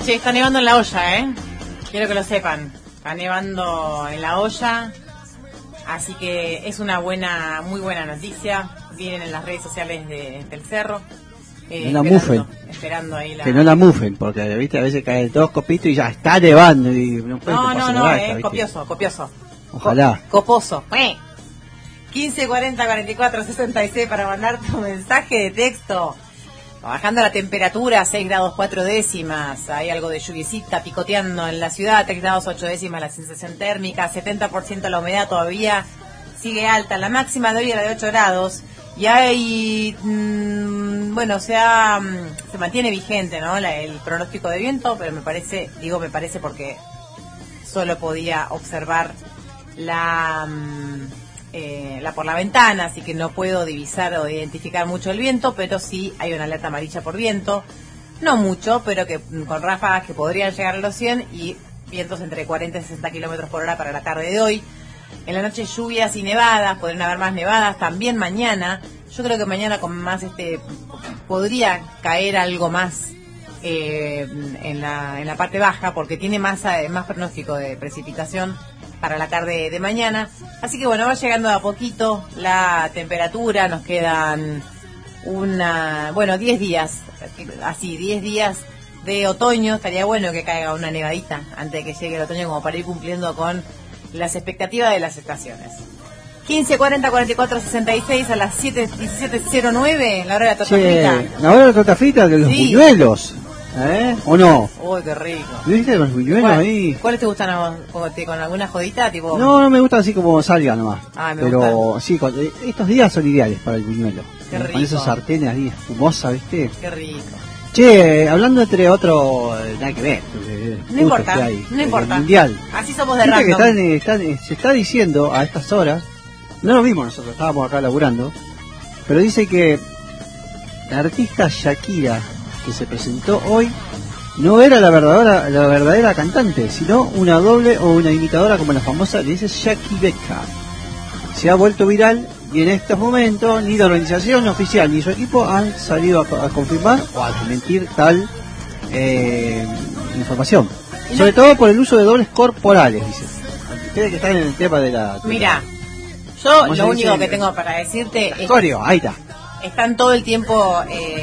Che, está nevando en La Olla, Quiero que lo sepan. Está nevando en La Olla. Así que es una muy buena noticia. Vienen en las redes sociales del cerro. No la mufen. Esperando ahí que no la mufen, porque viste a veces caen 2 copitos y ya está nevando. Y no, copioso. Ojalá. Coposo. 15 40 44 66 para mandar tu mensaje de texto. Bajando la temperatura, 6 grados 4 décimas. Hay algo de lluviecita picoteando en la ciudad, 3 grados 8 décimas la sensación térmica, 70% la humedad todavía sigue alta. La máxima de hoy era de 8 grados. Y hay, se mantiene vigente, ¿no? El pronóstico de viento, pero me parece porque solo podía observar por la ventana, así que no puedo divisar o identificar mucho el viento, pero sí hay una alerta amarilla por viento, no mucho, pero que con ráfagas que podrían llegar a los 100 y vientos entre 40 y 60 kilómetros por hora para la tarde de hoy. En la noche lluvias y nevadas, podrían haber más nevadas, también mañana. Yo creo que mañana con más podría caer algo más en la parte baja, porque tiene más pronóstico de precipitación para la tarde de mañana. Así que bueno, va llegando de a poquito la temperatura, nos quedan 10 días, así 10 días de otoño. Estaría bueno que caiga una nevadita antes de que llegue el otoño, como para ir cumpliendo con las expectativas de las estaciones. 15 40 44 66 a las 7:17:09, la hora de la torta frita. La hora de la torta frita de los buñuelos, ¿o no? Uy, qué rico. ¿Viste los buñuelos ahí? ¿Cuáles te gustan a vos? ¿Con alguna jodita? Tipo... No me gusta así como salga nomás. Pero gusta. Sí, estos días son ideales para el buñuelo. Qué rico. Con esos sartenes ahí espumosas, ¿viste? Qué rico. Che, hablando entre otro, nada que ver. No importa, no importa. Mundial. Así somos de random. Que se está diciendo a estas horas, no lo vimos nosotros, estábamos acá laburando, pero dice que la artista Shakira, que se presentó hoy, no era la verdadera cantante, sino una doble o una imitadora, como la famosa, le dice Shakibeka. Se ha vuelto viral y en estos momentos ni la organización oficial ni su equipo han salido a confirmar o a desmentir tal información. Sobre todo por el uso de dobles corporales, dice. Ustedes que están en el tema de la... Mira, yo lo único que tengo para decirte es... Ahí está. Están todo el tiempo...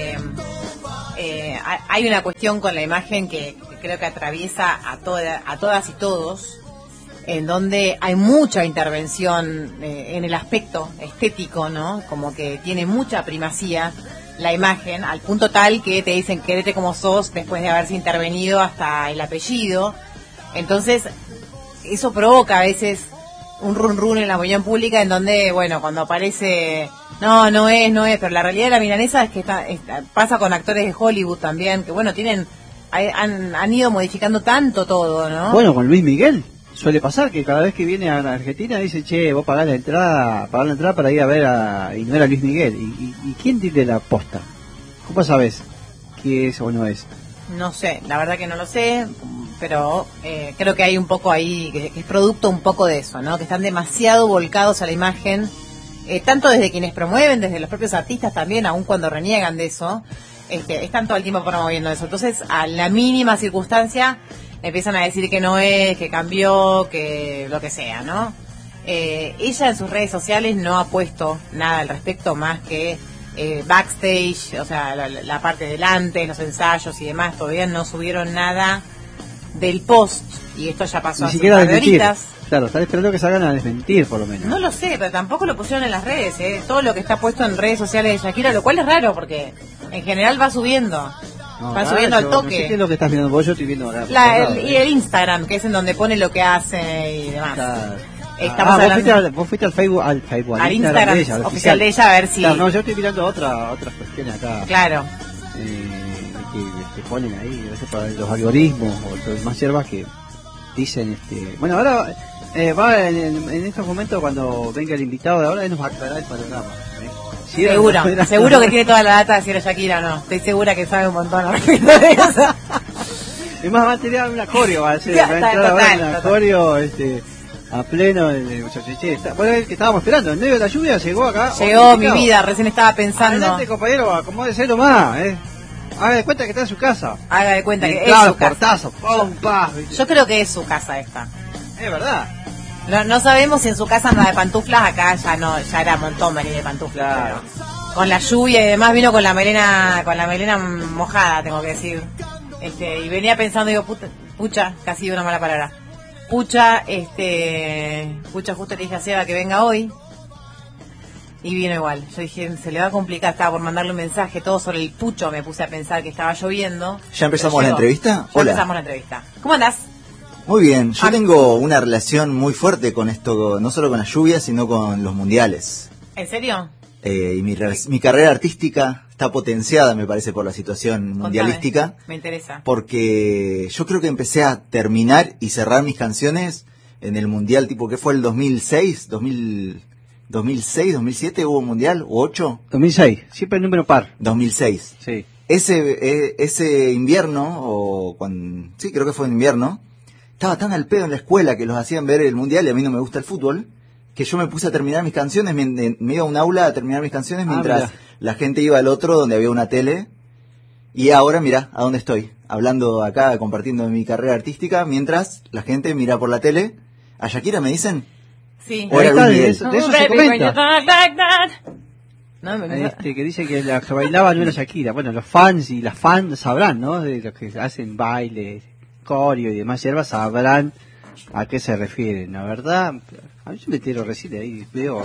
hay una cuestión con la imagen que creo que atraviesa a todas y todos, en donde hay mucha intervención en el aspecto estético, ¿no? Como que tiene mucha primacía la imagen, al punto tal que te dicen quédate como sos después de haberse intervenido hasta el apellido. Entonces, eso provoca a veces un run en la opinión pública, en donde, bueno, cuando aparece... No es, pero la realidad de la milanesa es que pasa con actores de Hollywood también, que bueno, han ido modificando tanto todo, ¿no? Bueno, con Luis Miguel suele pasar que cada vez que viene a la Argentina dice, che, vos pagás la entrada para ir a ver y no era Luis Miguel. ¿Y quién tiene la posta? ¿Cómo sabes que es o no es? No sé, la verdad que no lo sé, pero creo que hay un poco ahí, que es producto un poco de eso, ¿no? Que están demasiado volcados a la imagen. Tanto desde quienes promueven, desde los propios artistas también, aun cuando reniegan de eso, están todo el tiempo promoviendo eso. Entonces, a la mínima circunstancia, empiezan a decir que no es, que cambió, que lo que sea, ¿no? Ella en sus redes sociales no ha puesto nada al respecto más que backstage, o sea, la parte delante, los ensayos y demás. Todavía no subieron nada del post, y esto ya pasó hace un par de horitas. Claro, están esperando que salgan a desmentir, por lo menos. No lo sé, pero tampoco lo pusieron en las redes, todo lo que está puesto en redes sociales de Shakira, lo cual es raro, porque en general va subiendo. Va subiendo al toque. No sé qué es lo que estás viendo vos, yo estoy viendo acá. Y el Instagram, que es en donde pone lo que hace y demás. Claro. Vos fuiste al Facebook, al Instagram de ella, oficial de ella, a ver si... Claro, no, yo estoy mirando otras cuestiones acá. Claro. Que ponen ahí, a veces para los algoritmos o demás hierbas que dicen, Bueno, ahora... va en estos momentos, cuando venga el invitado de ahora, él nos va a aclarar el panorama. ¿Sí? Seguro que tiene toda la data de si era Shakira o no. Estoy segura que sabe un montón al respecto de eso. Es más, va a tener una coreo, va a entrar ahora en una coreo a pleno de Muchachiche. Bueno, el que estábamos esperando, en medio de la lluvia llegó acá. Llegó mi vida, recién estaba pensando. Adelante, compañero, acomódese nomás, Haga de cuenta que está en su casa. Haga de cuenta que es Claro, su casa. portazo, pum, pa. Yo creo que es su casa esta. Es verdad. No sabemos si en su casa anda de pantuflas, acá ya no, ya era un montón venir de pantuflas. Claro. Pero con la lluvia y demás vino con la melena mojada, tengo que decir. Y venía pensando, digo, pucha, casi una mala palabra. Pucha, justo le dije a Seba que venga hoy. Y vino igual. Yo dije, se le va a complicar, estaba por mandarle un mensaje, todo sobre el pucho, me puse a pensar que estaba lloviendo. ¿Ya empezamos la entrevista? Ya Hola. empezamos la entrevista. ¿Cómo andás? Muy bien, yo tengo una relación muy fuerte con esto, no solo con la lluvia, sino con los mundiales. ¿En serio? Y mi carrera artística está potenciada, me parece, por la situación mundialística. Contame, me interesa. Porque yo creo que empecé a terminar y cerrar mis canciones en el mundial, tipo, ¿qué fue el 2006? 2006, 2007 hubo un mundial, o 8. 2006, siempre el número par. 2006. Sí. Ese invierno, sí, creo que fue en invierno, estaba tan al pedo en la escuela que los hacían ver el mundial y a mí no me gusta el fútbol, que yo me puse a terminar mis canciones, me iba a un aula a terminar mis canciones mientras mira. la gente iba al otro donde había una tele. Y ahora, mirá, ¿a dónde estoy? Hablando acá, compartiendo mi carrera artística, mientras la gente mira por la tele. ¿A Shakira me dicen? Sí. O era Ahí está, Luis Miguel. de eso se comenta. No, Que dice que la que bailaba no era Shakira. Bueno, los fans y las fans sabrán, ¿no? De los que hacen baile, coreo y demás hierbas sabrán a qué se refieren. La verdad, a mí yo me entero recién ahí, veo,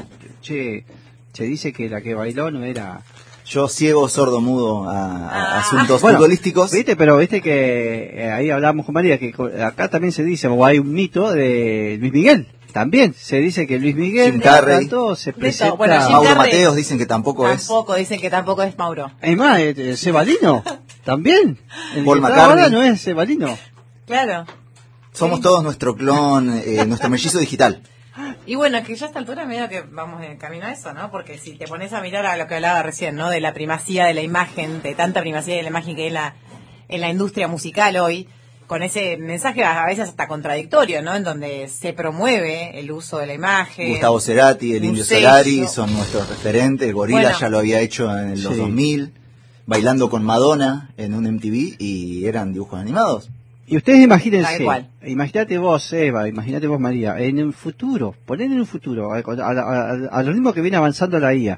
se dice que la que bailó no era... Yo ciego, sordo, mudo a asuntos Bueno, futbolísticos. Pero viste que ahí hablábamos con María, que acá también se dice, o hay un mito de Luis Miguel. También se dice que Luis Miguel Jim Carrey. cantó, se presenta... Bueno, Jim Mauro Carrey Mateos dicen que tampoco es. dicen que tampoco es Mauro. Es más, Cebalino, también. El Paul que está ahora McCartney. no es Cebalino. Claro. Somos todos nuestro clon, nuestro mellizo digital. Y bueno, que ya a esta altura medio que vamos en camino a eso, ¿no? Porque si te pones a mirar a lo que hablaba recién, ¿no? De la primacía de la imagen, de tanta primacía de la imagen que hay en la industria musical hoy, con ese mensaje a veces hasta contradictorio, ¿no? En donde se promueve el uso de la imagen. Gustavo Cerati, el un Indio sello. Solari son nuestros referentes. Gorila Bueno. ya lo había hecho en los Sí. 2000, bailando con Madonna en un MTV y eran dibujos animados. Y ustedes imagínense, Tal cual. imagínate vos, Eva, imagínate vos, María, en un futuro, poner en un futuro, a lo mismo que viene avanzando la IA,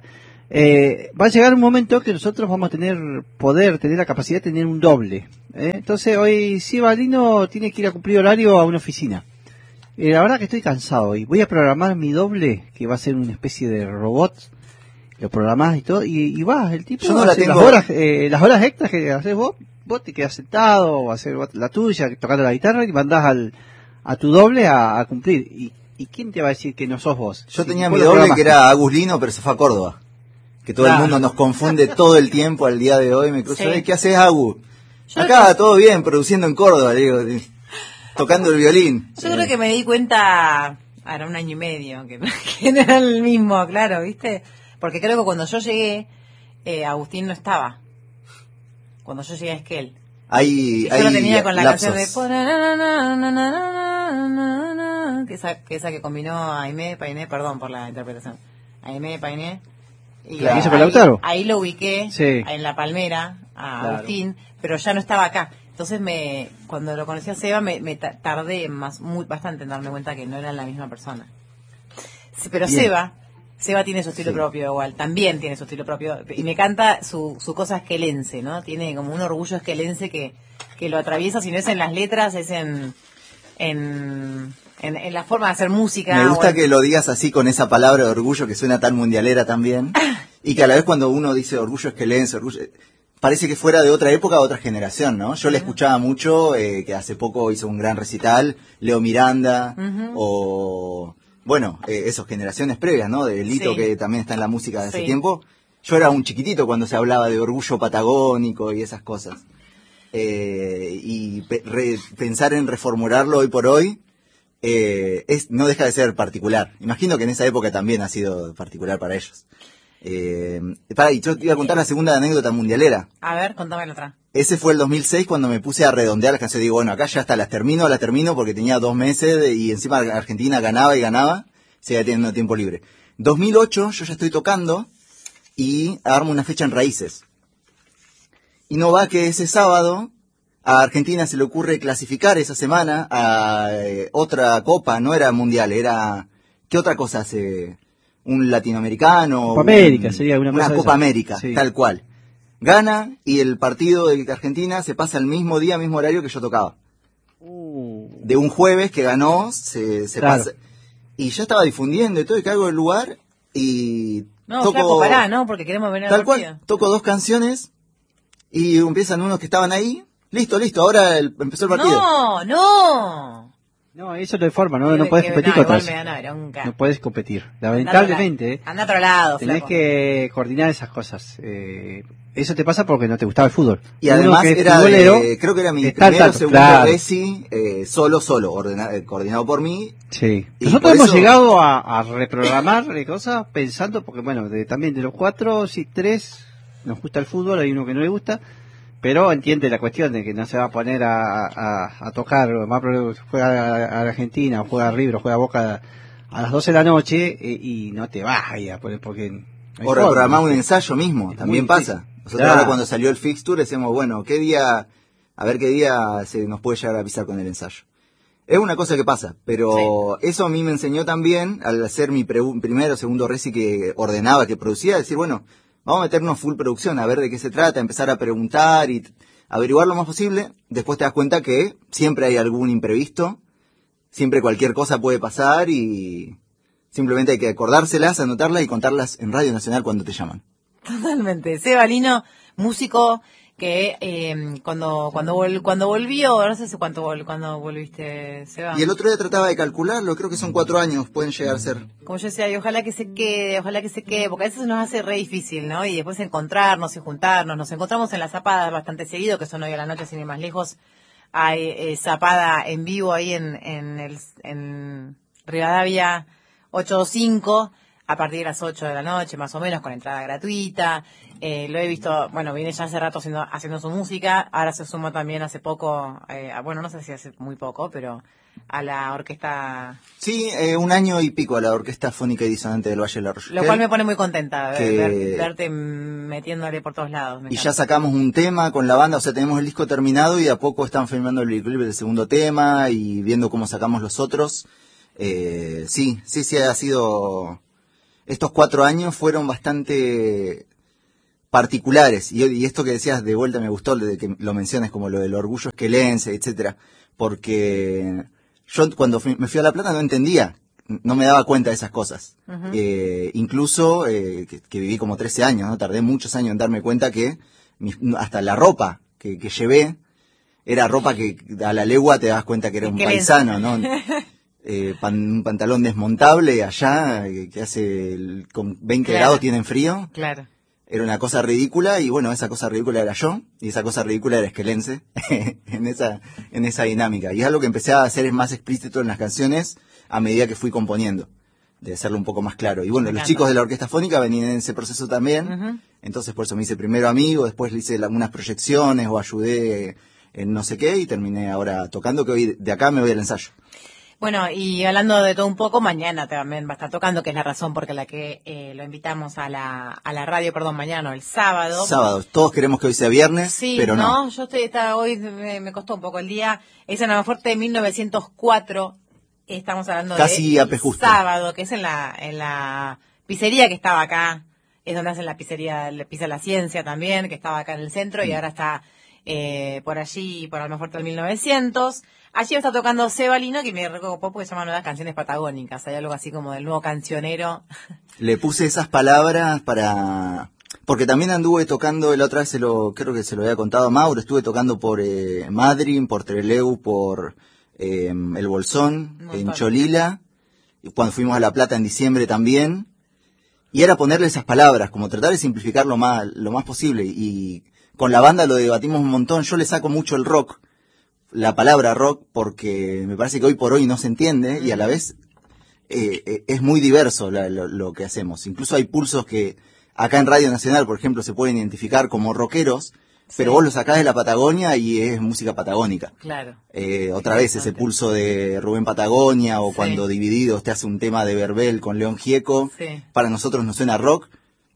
va a llegar un momento que nosotros vamos a tener la capacidad de tener un doble. Entonces hoy Cebalino tiene que ir a cumplir horario a una oficina. La verdad que estoy cansado y voy a programar mi doble, que va a ser una especie de robot. Lo programás y todo, y vas, el tipo Yo no la hace tengo. las horas extras que haces vos te quedas sentado, o hacer la tuya, tocando la guitarra, y mandás a tu doble a cumplir. ¿Y quién te va a decir que no sos vos? Yo Si tenía vos mi lo doble programaste. que era Agus Lino, pero se fue a Córdoba. Que todo Claro. el mundo nos confunde todo el tiempo al día de hoy. Me cruzo, Sí. ¿qué haces, Agus? Yo Acá, creo todo bien, produciendo en Córdoba, le digo, tocando el violín. Yo creo que me di cuenta, ahora 1 año y medio, que no era el mismo, claro, ¿viste? Porque creo que cuando yo llegué, Agustín no estaba. Cuando yo llegué a Esquel. Hay Yo lo tenía con la lapsos. canción de esa que combinó Aimé, Painé, perdón por la interpretación. Aimé, Painé. Y Claro. ¿Hizo con Lautaro? ahí lo ubiqué, Sí. en La Palmera, a Claro. Agustín, pero ya no estaba acá. Entonces cuando lo conocí a Seba me tardé bastante en darme cuenta que no eran la misma persona. Sí, pero Bien. Seba tiene su estilo Sí. propio igual, también tiene su estilo propio. Y me encanta su cosa esquelense, ¿no? Tiene como un orgullo esquelense que lo atraviesa, si no es en las letras, es en la forma de hacer música. Me gusta o en- que lo digas así con esa palabra de orgullo que suena tan mundialera también. Y que a la vez cuando uno dice orgullo esquelense, orgullo... Parece que fuera de otra época, otra generación, ¿no? Yo le escuchaba mucho, que hace poco hizo un gran recital, Leo Miranda, o... Bueno, esas generaciones previas, ¿no? De Lito, Sí. que también está en la música de hace Sí. tiempo. Yo era un chiquitito cuando se hablaba de orgullo patagónico y esas cosas. Pensar en reformularlo hoy por hoy no deja de ser particular. Imagino que en esa época también ha sido particular para ellos. Y yo te iba a contar la segunda anécdota mundialera. A ver, contame la otra. Ese fue el 2006 cuando me puse a redondear las canciones. Digo, bueno, acá ya está, las termino porque tenía 2 meses y encima Argentina ganaba y ganaba, seguía teniendo tiempo libre. 2008 yo ya estoy tocando y armo una fecha en Raíces. Y no va que ese sábado a Argentina se le ocurre clasificar esa semana a otra copa, no era mundial, era... ¿Qué otra cosa hace? Un latinoamericano. Copa América sería una cosa de Copa esa. América, Sí. tal cual. Gana y el partido de Argentina se pasa el mismo día, mismo horario que yo tocaba. De un jueves que ganó, se Claro. pasa. Y yo estaba difundiendo y todo, y caigo del lugar y No, toco... flaco, pará, ¿no? Porque queremos venir Tal al cual, partido. toco 2 canciones y empiezan unos que estaban ahí. Listo, ahora empezó el partido. No. No, eso lo deforma, no puedes competir igual contra me eso. da una bronca. No puedes competir. Lamentablemente, Anda a otro lado, tenés flaco. que coordinar esas cosas. Eso te pasa porque no te gustaba el fútbol. Y además Uno que es era futbolero, creo que era mi está al primero o tanto, segundo claro. reci, solo, coordinado por mí. Sí. Y Nosotros por hemos eso- llegado a reprogramar cosas pensando, porque bueno, también de los 4, sí, 3 nos gusta el fútbol, hay uno que no le gusta, pero entiende la cuestión de que no se va a poner a tocar, más juega a Argentina, o juega a River, o juega a Boca a las 12 de la noche y no te vas ahí a poner porque... no hay O forma, reprogramar un ¿viste? ensayo mismo, Es también muy pasa. difícil. Nosotros Claro. ahora cuando salió el fixture decimos, bueno, a ver qué día se nos puede llegar a avisar con el ensayo. Es una cosa que pasa, pero eso a mí me enseñó también, al hacer mi primero o segundo reci que ordenaba, que producía, decir, bueno, vamos a meternos full producción, a ver de qué se trata, empezar a preguntar y averiguar lo más posible. Después te das cuenta que siempre hay algún imprevisto, siempre cualquier cosa puede pasar y simplemente hay que acordárselas, anotarlas y contarlas en Radio Nacional cuando te llaman. Totalmente. Seba Lino, músico que cuando volvió, no sé si cuando volviste, Seba. Y el otro día trataba de calcularlo, creo que son 4 años, pueden llegar a ser. Como yo decía, y ojalá que se quede, porque a veces se nos hace re difícil, ¿no? Y después encontrarnos y juntarnos. Nos encontramos en las zapadas bastante seguido, que son hoy a la noche, sin ir más lejos. Hay zapada en vivo ahí en Rivadavia 825, a partir de las 8 de la noche, más o menos, con entrada gratuita. Lo he visto, bueno, viene ya hace rato haciendo su música. Ahora se sumó también hace poco, bueno, no sé si hace muy poco, pero a la orquesta. Sí, 1 año y pico a la Orquesta Fónica y Disonante del Valle del Arroyo. Lo cual me pone muy contenta, que- verte metiéndole por todos lados. Me Y ya encanta. sacamos un tema con la banda, o sea, tenemos el disco terminado y de a poco están filmando el videoclip del segundo tema y viendo cómo sacamos los otros. Sí, ha sido... Estos 4 años fueron bastante particulares. Y esto que decías de vuelta me gustó, de que lo menciones como lo del orgullo esquelense, etcétera. Porque yo cuando me fui a La Plata no entendía, no me daba cuenta de esas cosas. Ujú. Incluso que viví como 13 años, ¿no? Tardé muchos años en darme cuenta que hasta la ropa que llevé era ropa que a la legua te das cuenta que era un Esquelense. paisano, ¿no? Un pantalón desmontable allá, que con 20 Claro. grados tienen frío. Claro. Era una cosa ridícula y bueno, esa cosa ridícula era yo y esa cosa ridícula era esquelense en esa dinámica. Y es algo que empecé a hacer más explícito en las canciones a medida que fui componiendo, de hacerlo un poco más claro. Y bueno, Me los encanta. chicos de la Orquesta Fónica venían en ese proceso también, Ujú. entonces por eso me hice primero amigo, después le hice algunas proyecciones o ayudé en no sé qué y terminé ahora tocando, que hoy de acá me voy al ensayo. Bueno, y hablando de todo un poco, mañana también va a estar tocando, que es la razón por la que lo invitamos a la radio, mañana, no, el sábado. Sábado, todos queremos que hoy sea viernes, Sí, pero no. yo hoy me costó un poco el día. Es en Almafuerte de 1904. Estamos hablando Casi de a pe justo. sábado, que es en la pizzería que estaba acá. Es donde hacen la pizzería, la Pizza La Ciencia también, que estaba acá en el centro y ahora está por allí, por Almafuerte del 1900. Allí está tocando Seba Lino, que me recopó porque se llama Nuevas Canciones Patagónicas. Hay algo así como del nuevo cancionero. Le puse esas palabras porque también anduve tocando, la otra vez creo que se lo había contado a Mauro, estuve tocando por Madryn, por Trelew, por El Bolsón, Un montón. en Cholila, y cuando fuimos a La Plata en diciembre también, y era ponerle esas palabras, como tratar de simplificar lo más posible, y con la banda lo debatimos un montón. Yo le saco mucho el rock, la palabra rock, porque me parece que hoy por hoy no se entiende y a la vez es muy diverso lo que hacemos. Incluso hay pulsos que acá en Radio Nacional, por ejemplo, se pueden identificar como rockeros, pero vos los sacás de la Patagonia y es música patagónica. Claro. Otra vez ese pulso de Rubén Patagonia o Sí. cuando Divididos te hace un tema de Verbel con León Gieco, Sí. para nosotros no suena rock,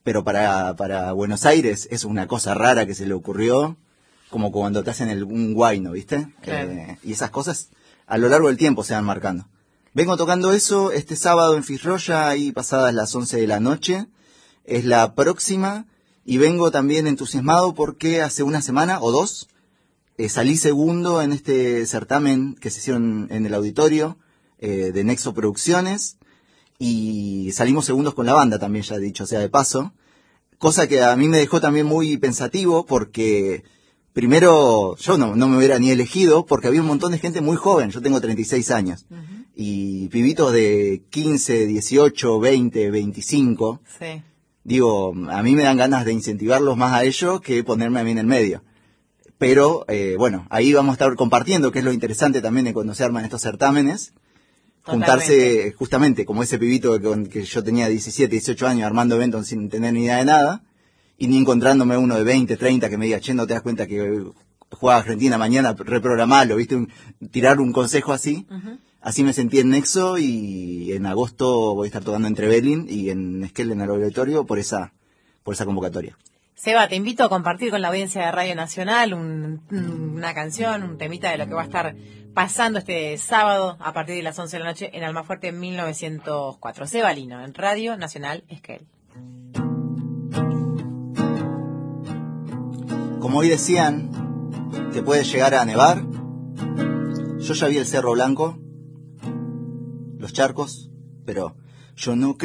pero para Buenos Aires es una cosa rara que se le ocurrió, como cuando te hacen un guayno, ¿viste? Claro. Y esas cosas a lo largo del tiempo se van marcando. Vengo tocando eso este sábado en Fisroya, ahí pasadas las 11 de la noche, es la próxima, y vengo también entusiasmado porque hace una semana o dos salí segundo en este certamen que se hicieron en el auditorio de Nexo Producciones, y salimos segundos con la banda también, ya dicho sea de paso, cosa que a mí me dejó también muy pensativo porque primero yo no me hubiera ni elegido porque había un montón de gente muy joven, yo tengo 36 años, y pibitos de 15, 18, 20, 25, Sí. digo, a mí me dan ganas de incentivarlos más a ellos que ponerme a mí en el medio. Pero, bueno, ahí vamos a estar compartiendo, que es lo interesante también de cuando se arman estos certámenes. Juntarse justamente como ese pibito que yo tenía 17, 18 años armando eventos sin tener ni idea de nada, y ni encontrándome uno de 20, 30 que me diga, che, no te das cuenta que juega Argentina mañana, reprogramalo, ¿viste? Tirar un consejo así. Así me sentí en Nexo, y en agosto voy a estar tocando en Trevelin y en Esquel en el auditorio por esa convocatoria. Seba, te invito a compartir con la audiencia de Radio Nacional una canción, un temita de lo que va a estar pasando este sábado a partir de las 11 de la noche en Almafuerte 1904. Seba Lino, en Radio Nacional Esquel. Como hoy decían, te puede llegar a nevar. Yo ya vi el Cerro Blanco, los charcos, pero yo no